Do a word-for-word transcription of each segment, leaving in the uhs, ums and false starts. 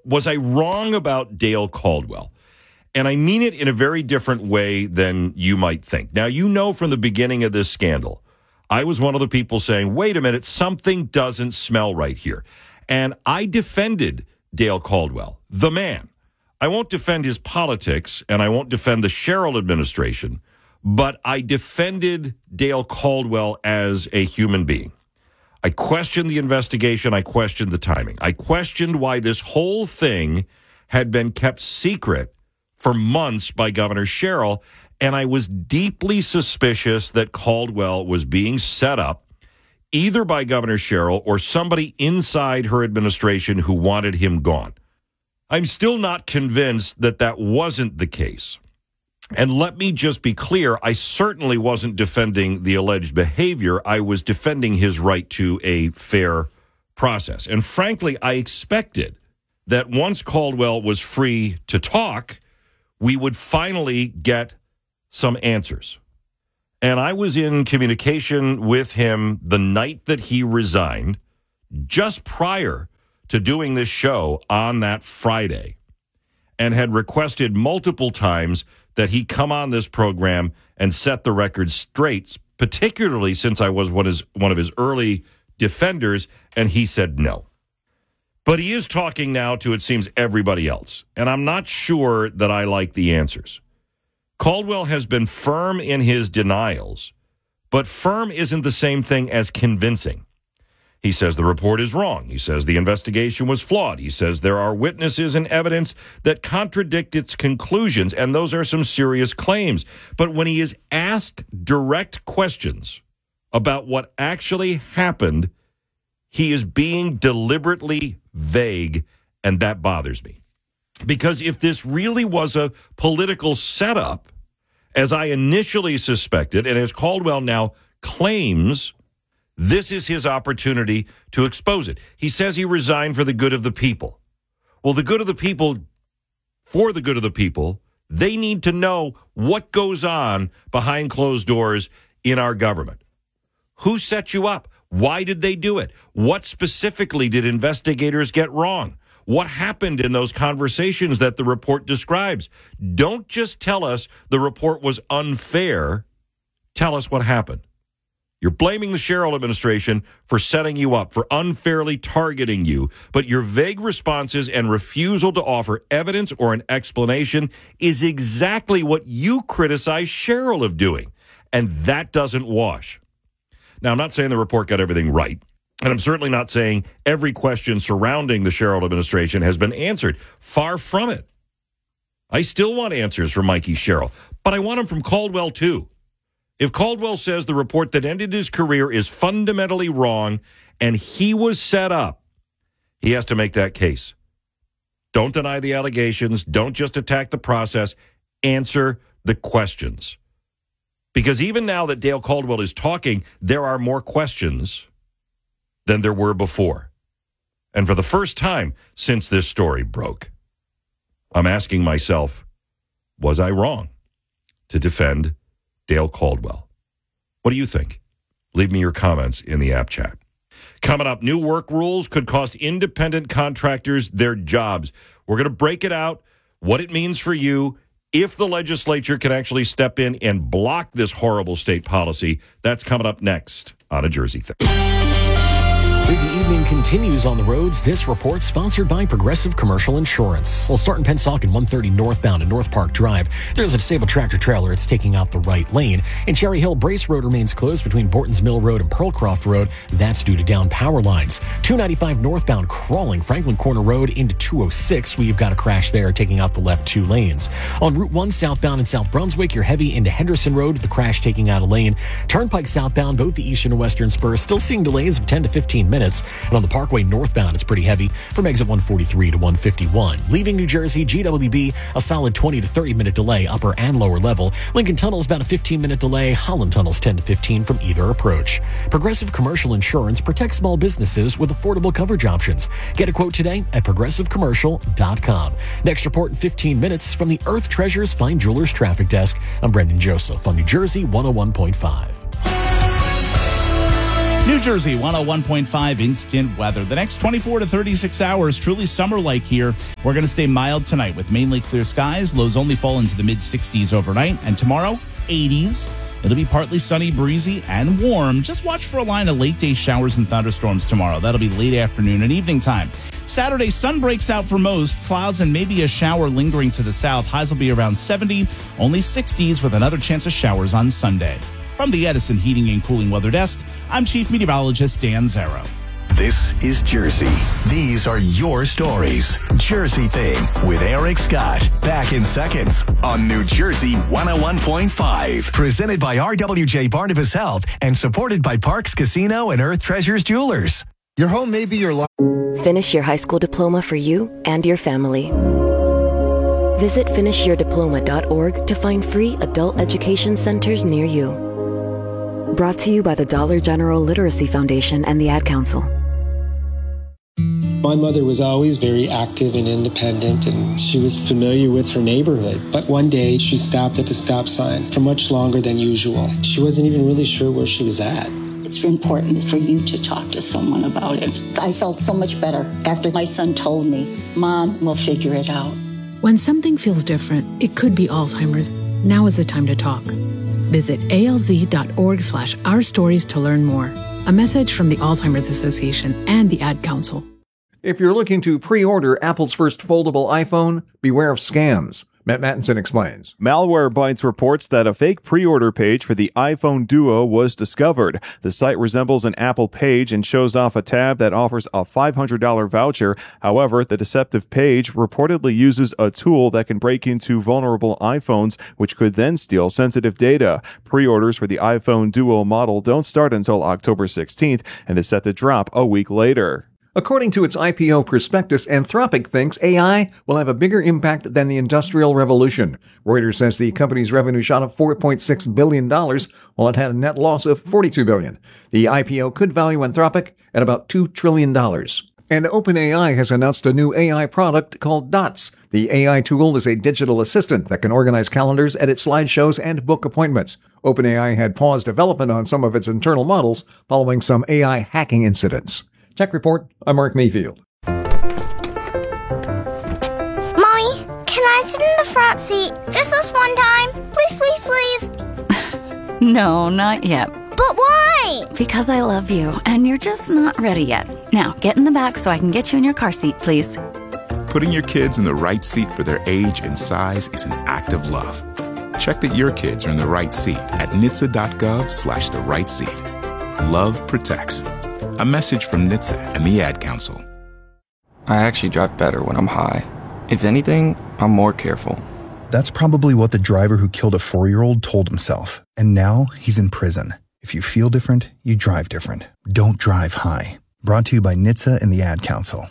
was I wrong about Dale Caldwell? And I mean it in a very different way than you might think. Now, you know from the beginning of this scandal, I was one of the people saying, wait a minute, something doesn't smell right here. And I defended Dale Caldwell, the man. I won't defend his politics, and I won't defend the Sherrill administration, but I defended Dale Caldwell as a human being. I questioned the investigation. I questioned the timing. I questioned why this whole thing had been kept secret for months by Governor Sherrill, and I was deeply suspicious that Caldwell was being set up either by Governor Sherrill or somebody inside her administration who wanted him gone. I'm still not convinced that that wasn't the case. And let me just be clear, I certainly wasn't defending the alleged behavior. I was defending his right to a fair process. And frankly, I expected that once Caldwell was free to talk, we would finally get some answers. And I was in communication with him the night that he resigned, just prior to doing this show on that Friday, and had requested multiple times that he come on this program and set the record straight, particularly since I was one of his, one of his early defenders, and he said no. But he is talking now to, it seems, everybody else, and I'm not sure that I like the answers. Caldwell has been firm in his denials, but firm isn't the same thing as convincing. He says the report is wrong. He says the investigation was flawed. He says there are witnesses and evidence that contradict its conclusions, and those are some serious claims. But when he is asked direct questions about what actually happened, he is being deliberately vague, and that bothers me. Because if this really was a political setup, as I initially suspected, and as Caldwell now claims, this is his opportunity to expose it. He says he resigned for the good of the people. Well, the good of the people, for the good of the people, they need to know what goes on behind closed doors in our government. Who set you up? Why did they do it? What specifically did investigators get wrong? What happened in those conversations that the report describes? Don't just tell us the report was unfair. Tell us what happened. You're blaming the Sherrill administration for setting you up, for unfairly targeting you, but your vague responses and refusal to offer evidence or an explanation is exactly what you criticize Sherrill of doing, and that doesn't wash. Now, I'm not saying the report got everything right, and I'm certainly not saying every question surrounding the Sherrill administration has been answered. Far from it. I still want answers from Mikey Sherrill, but I want them from Caldwell, too. If Caldwell says the report that ended his career is fundamentally wrong and he was set up, he has to make that case. Don't deny the allegations. Don't just attack the process. Answer the questions. Because even now that Dale Caldwell is talking, there are more questions than there were before. And for the first time since this story broke, I'm asking myself, was I wrong to defend Dale Caldwell? What do you think? Leave me your comments in the app chat. Coming up, new work rules could cost independent contractors their jobs. We're going to break it out, what it means for you, if the legislature can actually step in and block this horrible state policy. That's coming up next on A Jersey Thing. Busy evening continues on the roads. This report sponsored by Progressive Commercial Insurance. We'll start in Pennsauken, one thirty northbound and North Park Drive. There's a disabled tractor trailer. It's taking out the right lane. In Cherry Hill, Brace Road remains closed between Borton's Mill Road and Pearlcroft Road. That's due to down power lines. two ninety-five northbound crawling Franklin Corner Road into two oh six. We've got a crash there, taking out the left two lanes. On Route one southbound in South Brunswick, you're heavy into Henderson Road. The crash taking out a lane. Turnpike southbound, both the eastern and western spurs, still seeing delays of ten to fifteen minutes. And on the Parkway northbound, it's pretty heavy from exit one forty-three to one fifty-one. Leaving New Jersey, G W B, a solid twenty to thirty minute delay, upper and lower level. Lincoln Tunnel's about a fifteen minute delay. Holland Tunnel's ten to fifteen from either approach. Progressive Commercial Insurance protects small businesses with affordable coverage options. Get a quote today at progressive commercial dot com. Next report in fifteen minutes from the Earth Treasures Fine Jewelers Traffic Desk. I'm Brendan Joseph on New Jersey one oh one point five. New Jersey one oh one point five instant weather. The next twenty-four to thirty-six hours, truly summer-like here. We're going to stay mild tonight with mainly clear skies. Lows only fall into the mid-sixties overnight. And tomorrow, eighties. It'll be partly sunny, breezy, and warm. Just watch for a line of late-day showers and thunderstorms tomorrow. That'll be late afternoon and evening time. Saturday, sun breaks out for most. Clouds and maybe a shower lingering to the south. Highs will be around seventy, only sixties with another chance of showers on Sunday. From the Edison Heating and Cooling Weather Desk, I'm Chief Meteorologist Dan Zarrow. This is Jersey. These are your stories. Jersey Thing with Eric Scott. Back in seconds on New Jersey one oh one point five. Presented by R W J Barnabas Health and supported by Parks Casino and Earth Treasures Jewelers. Your home may be your life. Finish your high school diploma for you and your family. Visit finish your diploma dot org to find free adult education centers near you. Brought to you by the Dollar General Literacy Foundation and the Ad Council. My mother was always very active and independent, and she was familiar with her neighborhood. But one day, she stopped at the stop sign for much longer than usual. She wasn't even really sure where she was at. It's important for you to talk to someone about it. I felt so much better after my son told me, Mom, we'll figure it out. When something feels different, it could be Alzheimer's. Now is the time to talk. Visit A L Z dot org slash our stories to learn more. A message from the Alzheimer's Association and the Ad Council. If you're looking to pre-order Apple's first foldable iPhone, beware of scams. Matt Mattinson explains. Malwarebytes reports that a fake pre-order page for the iPhone Duo was discovered. The site resembles an Apple page and shows off a tab that offers a five hundred dollars voucher. However, the deceptive page reportedly uses a tool that can break into vulnerable iPhones, which could then steal sensitive data. Pre-orders for the iPhone Duo model don't start until October sixteenth and is set to drop a week later. According to its I P O prospectus, Anthropic thinks A I will have a bigger impact than the Industrial Revolution. Reuters says the company's revenue shot up four point six billion dollars, while it had a net loss of forty-two billion dollars. The I P O could value Anthropic at about two trillion dollars. And OpenAI has announced a new A I product called Dots. The A I tool is a digital assistant that can organize calendars, edit slideshows, and book appointments. OpenAI had paused development on some of its internal models following some A I hacking incidents. Tech Report, I'm Mark Mayfield. Mommy, can I sit in the front seat just this one time? Please, please, please. No, not yet. But why? Because I love you, and you're just not ready yet. Now, get in the back so I can get you in your car seat, please. Putting your kids in the right seat for their age and size is an act of love. Check that your kids are in the right seat at N H T S A dot gov slash the right seat. Love protects. A message from N H T S A and the Ad Council. I actually drive better when I'm high. If anything, I'm more careful. That's probably what the driver who killed a four-year-old told himself. And now he's in prison. If you feel different, you drive different. Don't drive high. Brought to you by N H T S A and the Ad Council.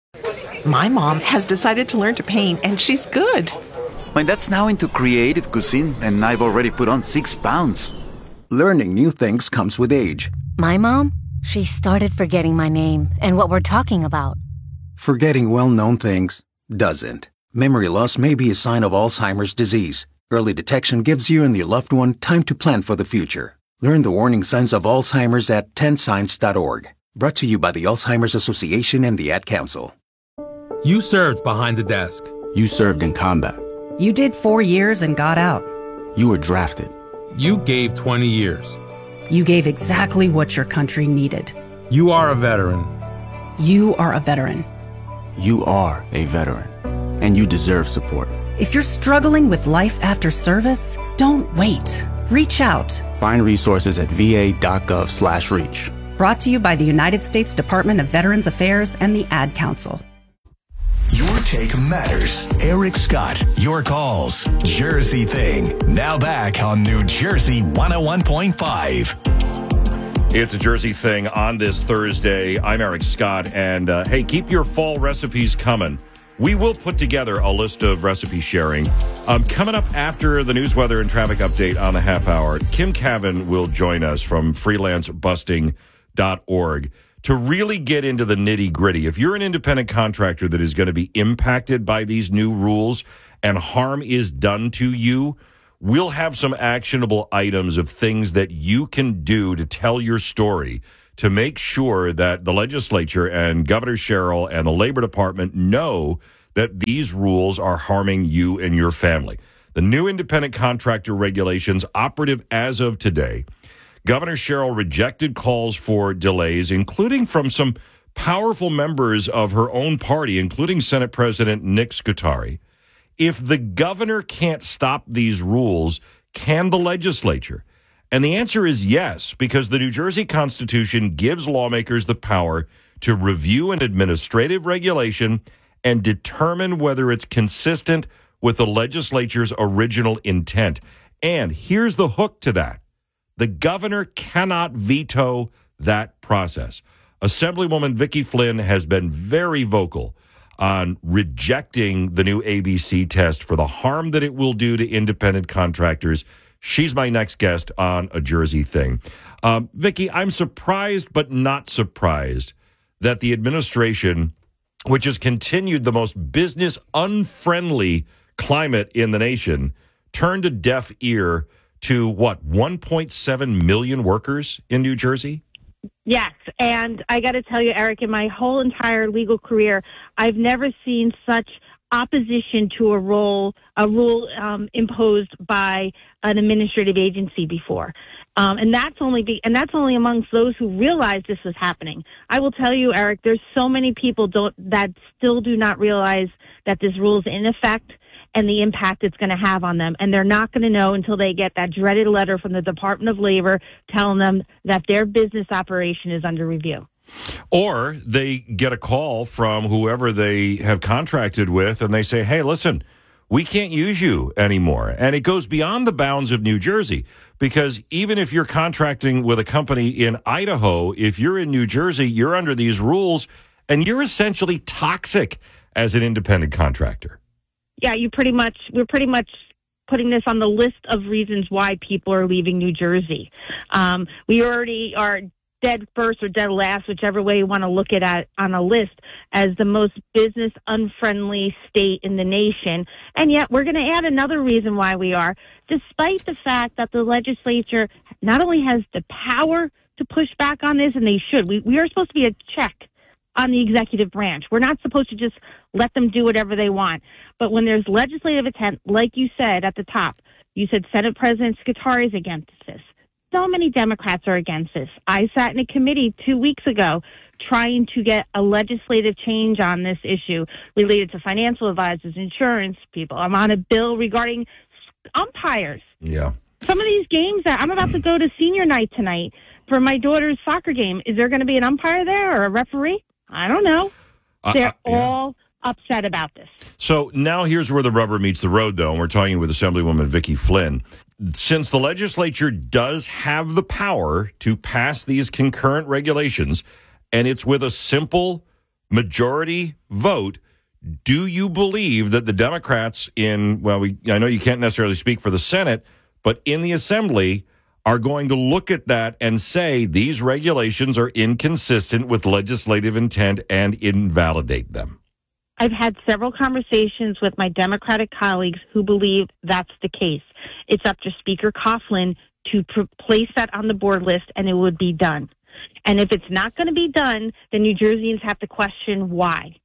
My mom has decided to learn to paint, and she's good. My dad's now into creative cuisine, and I've already put on six pounds. Learning new things comes with age. My mom? She started forgetting my name and what we're talking about. Forgetting well-known things doesn't. Memory loss may be a sign of Alzheimer's disease. Early detection gives you and your loved one time to plan for the future. Learn the warning signs of Alzheimer's at ten signs dot org. Brought to you by the Alzheimer's Association and the Ad Council. You served behind the desk. You served in combat. You did four years and got out. You were drafted. You gave twenty years. You gave exactly what your country needed. You are a veteran. You are a veteran. You are a veteran, and you deserve support. If you're struggling with life after service, don't wait. Reach out. Find resources at V A dot gov slash reach. Brought to you by the United States Department of Veterans Affairs and the Ad Council. Your take matters. Eric Scott, your calls. Jersey Thing. Now back on New Jersey one oh one point five. It's a Jersey Thing on this Thursday. I'm Eric Scott, and uh, hey, keep your fall recipes coming. We will put together a list of recipe sharing. Um, coming up after the news, weather, and traffic update on the half hour, Kim Cavan will join us from freelance busting dot org to really get into the nitty-gritty. If you're an independent contractor that is going to be impacted by these new rules and harm is done to you, we'll have some actionable items of things that you can do to tell your story to make sure that the legislature and Governor Sherrill and the Labor Department know that these rules are harming you and your family. The new independent contractor regulations, operative as of today, Governor Sherrill rejected calls for delays, including from some powerful members of her own party, including Senate President Nick Scutari. If the governor can't stop these rules, can the legislature? And the answer is yes, because the New Jersey Constitution gives lawmakers the power to review an administrative regulation and determine whether it's consistent with the legislature's original intent. And here's the hook to that. The governor cannot veto that process. Assemblywoman Vicky Flynn has been very vocal on rejecting the new A B C test for the harm that it will do to independent contractors. She's my next guest on A Jersey Thing. Um, Vicky, I'm surprised but not surprised that the administration, which has continued the most business-unfriendly climate in the nation, turned a deaf ear to, what, one point seven million workers in New Jersey? Yes, and I got to tell you, Eric, in my whole entire legal career, I've never seen such opposition to a rule, a rule um, imposed by an administrative agency before. Um, and that's only be, and that's only amongst those who realized this was happening. I will tell you, Eric, there's so many people don't, that still do not realize that this rule is in effect and the impact it's going to have on them. And they're not going to know until they get that dreaded letter from the Department of Labor telling them that their business operation is under review. Or they get a call from whoever they have contracted with and they say, hey, listen, we can't use you anymore. And it goes beyond the bounds of New Jersey, because even if you're contracting with a company in Idaho, if you're in New Jersey, you're under these rules and you're essentially toxic as an independent contractor. Yeah, you pretty much, we're pretty much putting this on the list of reasons why people are leaving New Jersey. Um, we already are dead first or dead last, whichever way you want to look at it on a list, as the most business unfriendly state in the nation. And yet we're going to add another reason why we are, despite the fact that the legislature not only has the power to push back on this, and they should. We, we are supposed to be a check on the executive branch. We're not supposed to just let them do whatever they want. But when there's legislative intent, like you said at the top, you said Senate President Scutari is against this. So many Democrats are against this. I sat in a committee two weeks ago trying to get a legislative change on this issue related to financial advisors, insurance people. I'm on a bill regarding umpires. Yeah. Some of these games that I'm about to go to senior night tonight for my daughter's soccer game. Is there going to be an umpire there or a referee? I don't know. They're uh, uh, yeah. all upset about this. So now here's where the rubber meets the road, though, and we're talking with Assemblywoman Vicky Flynn. Since the legislature does have the power to pass these concurrent regulations, and it's with a simple majority vote, do you believe that the Democrats in, well, we, I know you can't necessarily speak for the Senate, but in the Assembly are going to look at that and say these regulations are inconsistent with legislative intent and invalidate them? I've had several conversations with my Democratic colleagues who believe that's the case. It's up to Speaker Coughlin to pr- place that on the board list, and it would be done. And if it's not going to be done, then New Jerseyans have to question why.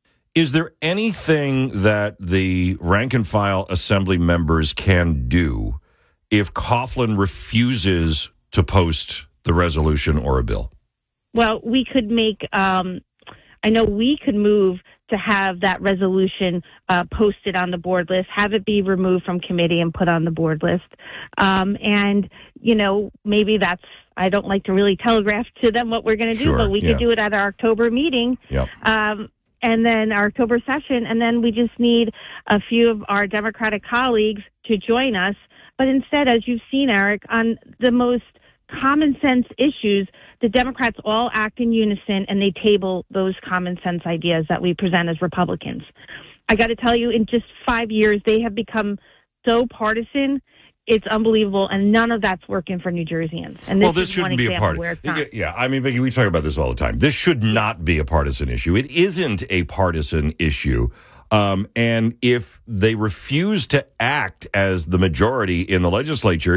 Is there anything that the rank and file Assembly members can do if Coughlin refuses to post the resolution or a bill? Well, we could make, um, I know we could move to have that resolution uh, posted on the board list, have it be removed from committee and put on the board list. Um, and, you know, maybe that's, I don't like to really telegraph to them what we're going to do, sure, but we yeah. could do it at our October meeting. Yep. Um, and then our October session, and then we just need a few of our Democratic colleagues to join us. But instead, as you've seen, Eric, on the most common sense issues, the Democrats all act in unison and they table those common sense ideas that we present as Republicans. I got to tell you, in just five years, they have become so partisan. It's unbelievable, and none of that's working for New Jerseyans. And this well, this is shouldn't one be a example part. Where it's not. Yeah, I mean, Vicki, we talk about this all the time. This should not be a partisan issue. It isn't a partisan issue. Um, and if they refuse to act as the majority in the legislature,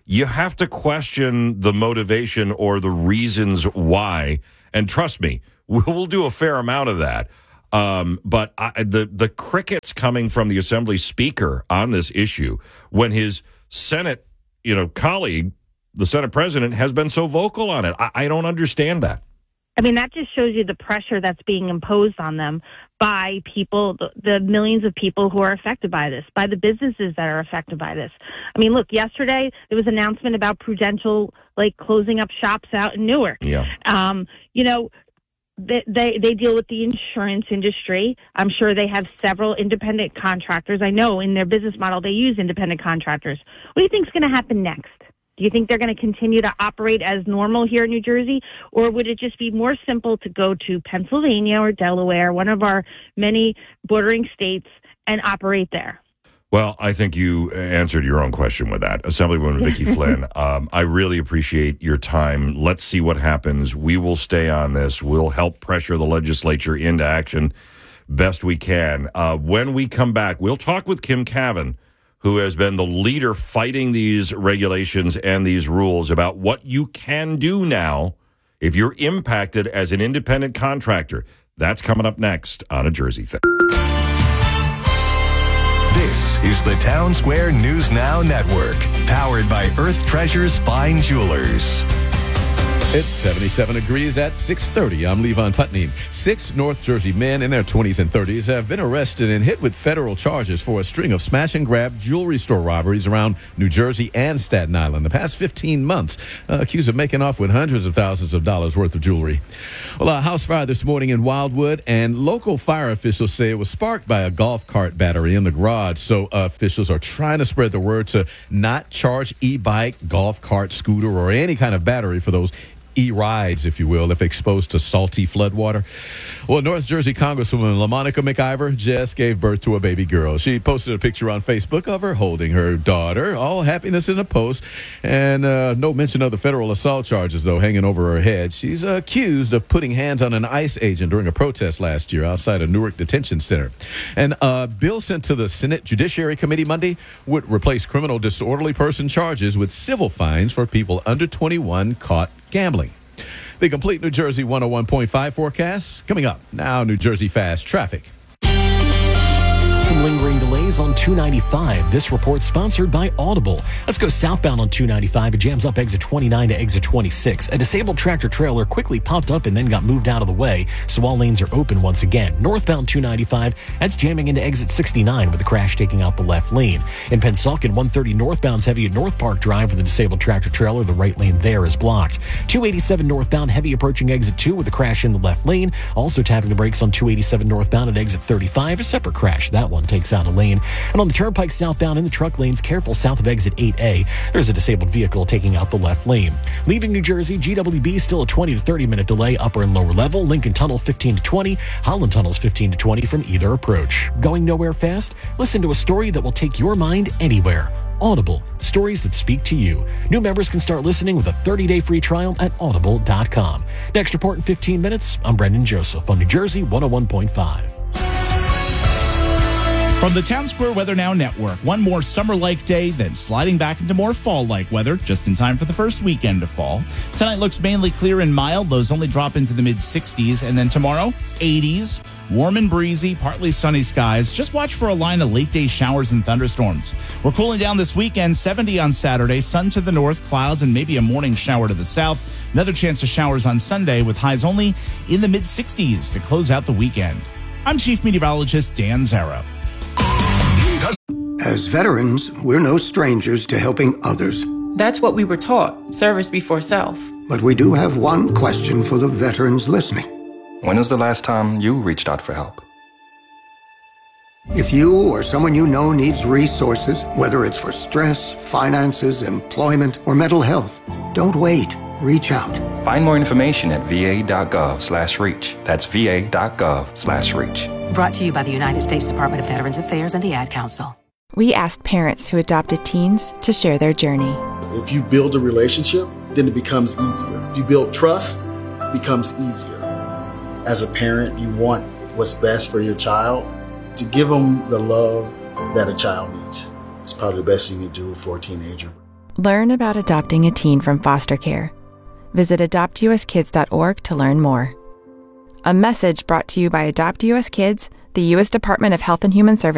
you have to question the motivation or the reasons why. And trust me, we'll do a fair amount of that. Um, but I, the the crickets coming from the Assembly Speaker on this issue when his Senate, you know, colleague, the Senate President, has been so vocal on it, I, I don't understand that. I mean, that just shows you the pressure that's being imposed on them by people, the, the millions of people who are affected by this, by the businesses that are affected by this. I mean, look, yesterday there was an announcement about Prudential, like, closing up shops out in Newark. Yeah. Um, you know, they, they they deal with the insurance industry. I'm sure they have several independent contractors. I know in their business model they use independent contractors. What do you think is going to happen next? Do you think they're going to continue to operate as normal here in New Jersey, or would it just be more simple to go to Pennsylvania or Delaware, one of our many bordering states, and operate there? Well, I think you answered your own question with that. Assemblywoman Vicki Flynn, um, I really appreciate your time. Let's see what happens. We will stay on this. We'll help pressure the legislature into action best we can. Uh, when we come back, we'll talk with Kim Cavan, who has been the leader fighting these regulations and these rules about what you can do now if you're impacted as an independent contractor. That's coming up next on A Jersey Thing. This is the Town Square News Now Network, powered by Earth Treasures Fine Jewelers. It's seventy-seven degrees at six thirty. I'm Levon Putney. Six North Jersey men in their twenties and thirties have been arrested and hit with federal charges for a string of smash-and-grab jewelry store robberies around New Jersey and Staten Island the past fifteen months, uh, accused of making off with hundreds of thousands of dollars worth of jewelry. Well, a house fire this morning in Wildwood, and local fire officials say it was sparked by a golf cart battery in the garage, so uh, officials are trying to spread the word to not charge e-bike, golf cart, scooter, or any kind of battery for those e-rides, if you will, if exposed to salty floodwater. Well, North Jersey Congresswoman LaMonica McIver just gave birth to a baby girl. She posted a picture on Facebook of her holding her daughter, all happiness in a post, and uh, no mention of the federal assault charges, though, hanging over her head. She's uh, accused of putting hands on an ICE agent during a protest last year outside a Newark detention center. And a bill sent to the Senate Judiciary Committee Monday would replace criminal disorderly person charges with civil fines for people under twenty-one caught gambling. The complete New Jersey one oh one point five forecast coming up now. New Jersey Fast Traffic. Some lingering delays on two ninety-five. This report sponsored by Audible. Let's go southbound on two ninety-five. It jams up exit twenty-nine to exit twenty-six. A disabled tractor trailer quickly popped up and then got moved out of the way, so all lanes are open once again. Northbound two ninety-five, that's jamming into exit sixty-nine with the crash taking out the left lane. In Pennsauken, one thirty northbound's heavy at North Park Drive with a disabled tractor trailer. The right lane there is blocked. two eighty-seven northbound, heavy approaching exit two with a crash in the left lane. Also tapping the brakes on two eighty-seven northbound at exit thirty-five. A separate crash. That one takes out a lane. And on the Turnpike southbound in the truck lanes, careful south of exit eight A, there's a disabled vehicle taking out the left lane. Leaving New Jersey, G W B still a twenty to thirty minute delay upper and lower level. Lincoln Tunnel fifteen to twenty. Holland Tunnel's fifteen to twenty from either approach. Going nowhere fast? Listen to a story that will take your mind anywhere. Audible, stories that speak to you. New members can start listening with a thirty day free trial at audible dot com. Next report in fifteen minutes. I'm Brendan Joseph on New Jersey one oh one point five. From the Town Square Weather Now Network, one more summer-like day, then sliding back into more fall-like weather, just in time for the first weekend of fall. Tonight looks mainly clear and mild. Those only drop into the mid sixties. And then tomorrow, eighties, warm and breezy, partly sunny skies. Just watch for a line of late-day showers and thunderstorms. We're cooling down this weekend, seventy on Saturday, sun to the north, clouds, and maybe a morning shower to the south. Another chance of showers on Sunday with highs only in the mid sixties to close out the weekend. I'm Chief Meteorologist Dan Zarrow. As veterans, we're no strangers to helping others. That's what we were taught, service before self. But we do have one question for the veterans listening. When was the last time you reached out for help? If you or someone you know needs resources, whether it's for stress, finances, employment, or mental health, don't wait. Reach out. Find more information at va.gov slash reach. That's va.gov slash reach. Brought to you by the United States Department of Veterans Affairs and the Ad Council. We asked parents who adopted teens to share their journey. If you build a relationship, then it becomes easier. If you build trust, it becomes easier. As a parent, you want what's best for your child. To give them the love that a child needs. It's probably the best thing you can do for a teenager. Learn about adopting a teen from foster care. Visit adopt u s kids dot org to learn more. A message brought to you by Adopt U S Kids, the U S Department of Health and Human Services,